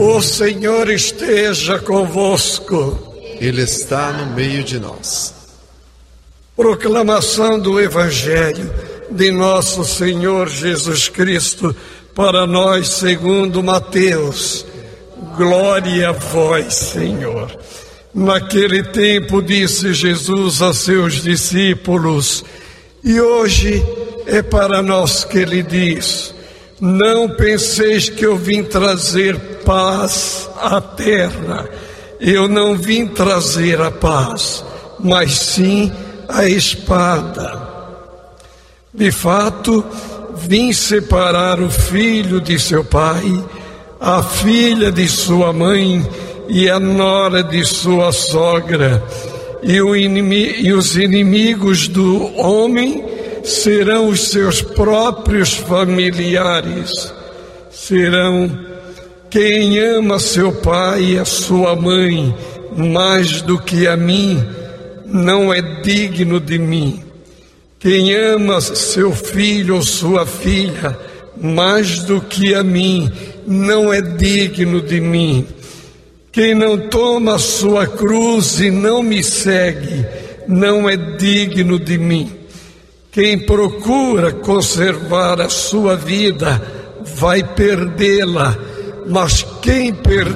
O Senhor esteja convosco. Ele está no meio de nós. Proclamação do Evangelho de nosso Senhor Jesus Cristo para nós segundo Mateus. Glória a vós, Senhor. Naquele tempo disse Jesus a seus discípulos, e hoje é para nós que ele diz: não penseis que eu vim trazer paz à terra. Eu não vim trazer a paz, mas sim a espada. De fato, vim separar o filho de seu pai, a filha de sua mãe e a nora de sua sogra, e os inimigos do homem serão os seus próprios familiares. Serão quem ama seu pai e a sua mãe mais do que a mim, não é digno de mim. Quem ama seu filho ou sua filha mais do que a mim, não é digno de mim. Quem não toma a sua cruz e não me segue, não é digno de mim. Quem procura conservar a sua vida, vai perdê-la, mas quem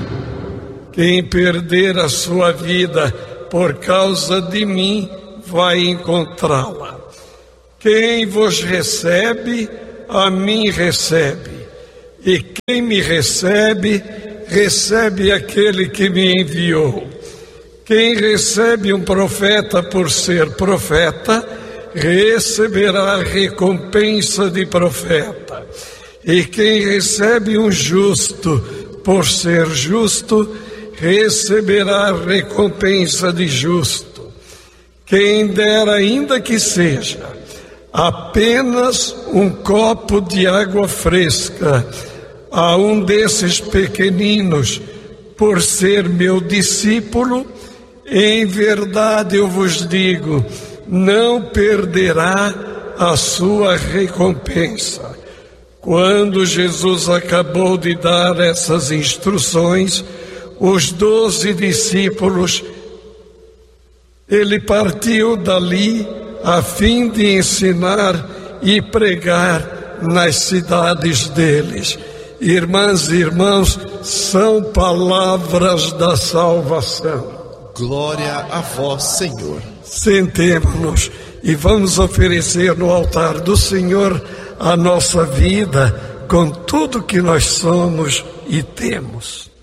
perder a sua vida por causa de mim, vai encontrá-la. Quem vos recebe, a mim recebe, e quem me recebe, recebe aquele que me enviou. Quem recebe um profeta por ser profeta, receberá a recompensa de profeta. E quem recebe um justo por ser justo, receberá a recompensa de justo. Quem der, ainda que seja apenas um copo de água fresca a um desses pequeninos, por ser meu discípulo, em verdade eu vos digo, não perderá a sua recompensa. Quando Jesus acabou de dar essas instruções, os 12 discípulos, ele partiu dali a fim de ensinar e pregar nas cidades deles. Irmãs e irmãos, são palavras da salvação. Glória a vós, Senhor. Sentemo-nos e vamos oferecer no altar do Senhor a nossa vida com tudo que nós somos e temos.